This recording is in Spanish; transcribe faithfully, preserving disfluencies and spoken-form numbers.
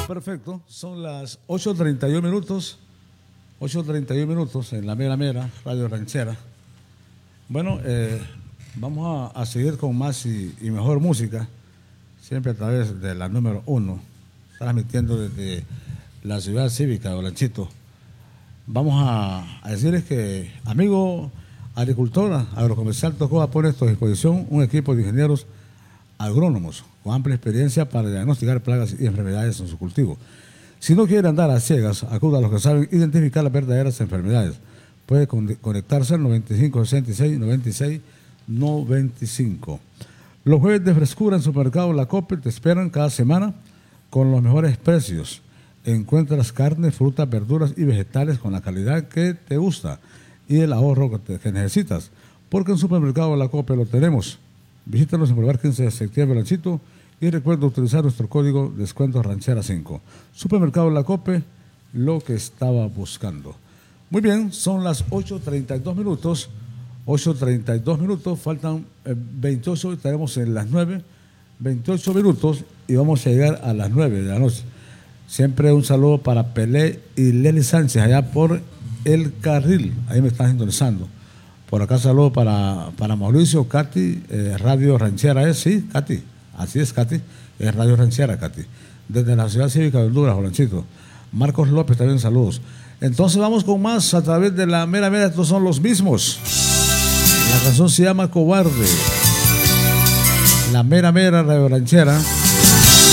Perfecto, son las ocho treinta y uno minutos, ocho treinta y uno minutos en la Mera Mera, Radio Ranchera. Bueno, eh, vamos a, a seguir con más y, y mejor música, siempre a través de la número uno, transmitiendo desde la ciudad cívica de Olanchito. Vamos a, a decirles que, amigo agricultor, agrocomercial Tocoa pone a tu disposición un equipo de ingenieros agrónomos con amplia experiencia para diagnosticar plagas y enfermedades en su cultivo. Si no quiere andar a ciegas, acuda a los que saben identificar las verdaderas enfermedades. Puede con conectarse al noventa y cinco sesenta y seis noventa y seis noventa y cinco. Los jueves de frescura en Supermercado La Cope te esperan cada semana con los mejores precios. Encuentras carne, frutas, verduras y vegetales con la calidad que te gusta y el ahorro que, te, que necesitas. Porque en Supermercado La Cope lo tenemos. Visítanos en Boulevard quince de septiembre, Lanchito, y recuerda utilizar nuestro código descuento Ranchera cinco. Supermercado La Cope, lo que estaba buscando. Muy bien, son las ocho treinta y dos minutos, ocho treinta y dos minutos, faltan eh, veintiocho, estaremos en las nueve, veintiocho minutos y vamos a llegar a las nueve de la noche. Siempre un saludo para Pelé y Lely Sánchez, allá por El Carril, ahí me están sintonizando. Por acá saludo para, para Mauricio, Katy, eh, Radio Ranchera es, sí, Katy, así es, Katy, es Radio Ranchera, Katy, desde la ciudad cívica de Honduras, Olanchito. Marcos López también saludos. Entonces vamos con más a través de la Mera Mera, estos son los mismos. La canción se llama Cobarde. La Mera Mera Radio Ranchera.